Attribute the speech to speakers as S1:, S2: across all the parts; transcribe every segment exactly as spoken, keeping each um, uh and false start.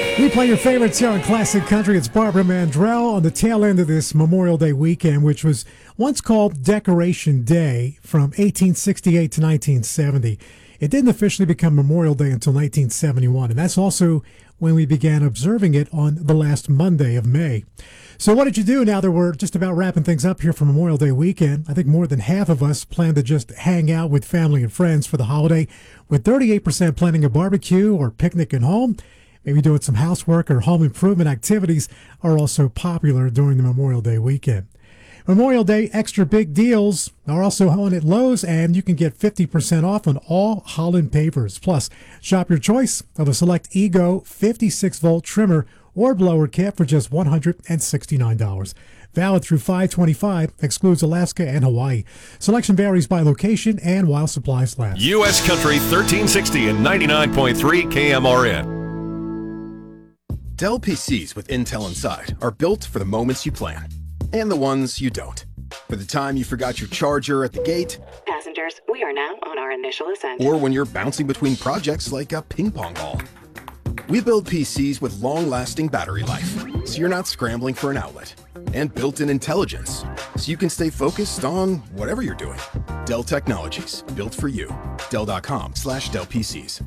S1: We play your favorites here on Classic Country. It's Barbara Mandrell on the tail end of this Memorial Day weekend, which was once called Decoration Day from eighteen sixty-eight to nineteen seventy. It didn't officially become Memorial Day until nineteen seventy-one, and that's also when we began observing it on the last Monday of May. So what did you do now that we're just about wrapping things up here for Memorial Day weekend? I think more than half of us plan to just hang out with family and friends for the holiday, with thirty-eight percent planning a barbecue or picnic at home. Maybe doing some housework or home improvement activities are also popular during the Memorial Day weekend. Memorial Day extra big deals are also on at Lowe's, and you can get fifty percent off on all Holland pavers. Plus, shop your choice of a select Ego fifty-six volt trimmer or blower kit for just one hundred sixty-nine dollars. Valid through five twenty-five, excludes Alaska and Hawaii. Selection varies by location and while supplies last.
S2: U S Country thirteen sixty and ninety-nine point three K M R N.
S3: Dell P Cs with Intel inside are built for the moments you plan and the ones you don't. For the time you forgot your charger at the gate.
S4: Passengers, we are now on our initial ascent.
S3: Or when you're bouncing between projects like a ping pong ball. We build P Cs with long-lasting battery life, so you're not scrambling for an outlet. And built-in intelligence, so you can stay focused on whatever you're doing. Dell Technologies, built for you. Dell.com slash Dell PCs.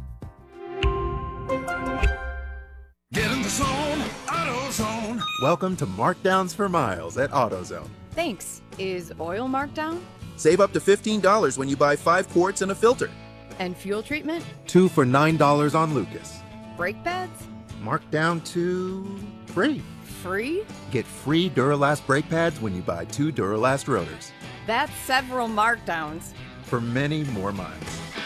S5: Get in the zone, AutoZone.
S6: Welcome to Markdowns for Miles at AutoZone.
S7: Thanks. Is oil marked down?
S6: Save up to fifteen dollars when you buy five quarts and a filter.
S7: And fuel treatment?
S6: Two for nine dollars on Lucas.
S7: Brake pads?
S6: Marked down to free.
S7: Free?
S6: Get free Duralast brake pads when you buy two Duralast rotors.
S7: That's several markdowns.
S6: For many more miles.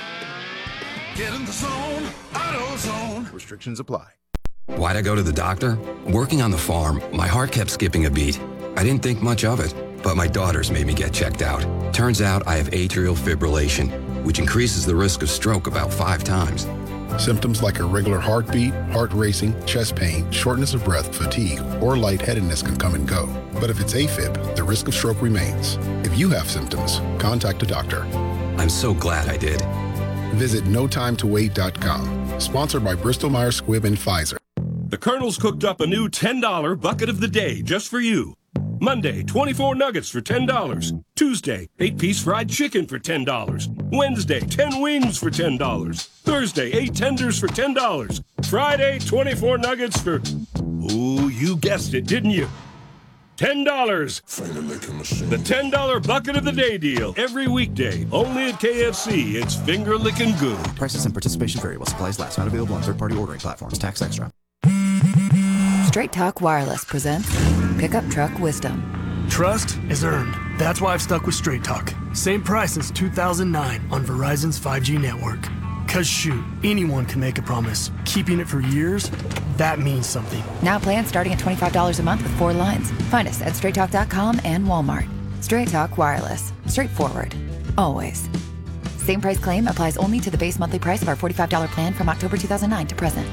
S5: Get in the zone, AutoZone.
S6: Restrictions apply.
S8: Why'd I go to the doctor? Working on the farm, my heart kept skipping a beat. I didn't think much of it, but my daughters made me get checked out. Turns out I have atrial fibrillation, which increases the risk of stroke about five times.
S9: Symptoms like irregular heartbeat, heart racing, chest pain, shortness of breath, fatigue, or lightheadedness can come and go. But if it's AFib, the risk of stroke remains. If you have symptoms, contact a doctor.
S8: I'm so glad I did.
S9: Visit no time to wait dot com. Sponsored by Bristol Myers Squibb and Pfizer.
S2: The Colonel's cooked up a new ten dollar bucket of the day just for you. Monday, twenty-four nuggets for ten dollars. Tuesday, eight piece fried chicken for ten dollars. Wednesday, ten wings for ten dollars. Thursday, eight tenders for ten dollars. Friday, twenty-four nuggets for... Ooh, you guessed it, didn't you? ten dollars. The ten dollar bucket of the day deal. Every weekday, only at K F C. It's finger-licking good.
S10: Prices and participation vary while supplies last. Not available on third-party ordering platforms. Tax extra.
S11: Straight Talk Wireless presents Pickup Truck Wisdom.
S12: Trust is earned. That's why I've stuck with Straight Talk. Same price since two thousand nine on Verizon's five G network. Cause shoot, anyone can make a promise. Keeping it for years, that means something.
S11: Now plans starting at twenty-five dollars a month with four lines. Find us at straight talk dot com and Walmart. Straight Talk Wireless. Straightforward. Always. Same price claim applies only to the base monthly price of our forty-five dollars plan from October two thousand nine to present.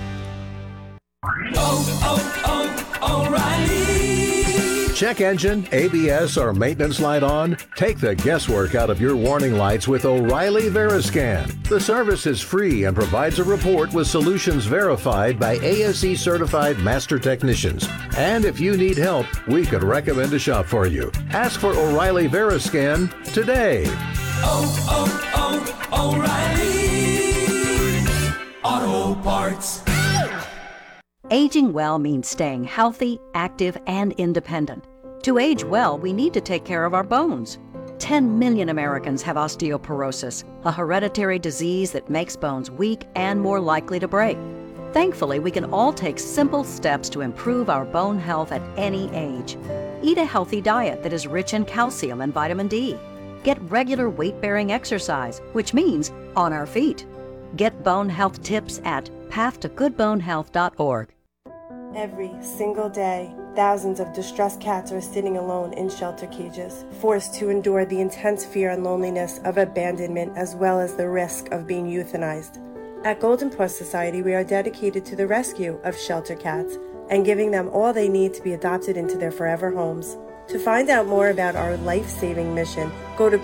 S5: Oh, oh, oh, O'Reilly.
S13: Check engine, A B S, or maintenance light on? Take the guesswork out of your warning lights with O'Reilly Veriscan. The service is free and provides a report with solutions verified by A S E certified master technicians. And if you need help, we could recommend a shop for you. Ask for O'Reilly Veriscan today.
S5: Oh, oh, oh, O'Reilly Auto Parts.
S14: Aging well means staying healthy, active, and independent. To age well, we need to take care of our bones. ten million Americans have osteoporosis, a hereditary disease that makes bones weak and more likely to break. Thankfully, we can all take simple steps to improve our bone health at any age. Eat a healthy diet that is rich in calcium and vitamin D. Get regular weight-bearing exercise, which means on our feet. Get bone health tips at path to good bone health dot org.
S15: Every single day, thousands of distressed cats are sitting alone in shelter cages, forced to endure the intense fear and loneliness of abandonment as well as the risk of being euthanized. At Golden Plus Society, we are dedicated to the rescue of shelter cats and giving them all they need to be adopted into their forever homes. To find out more about our life-saving mission, go to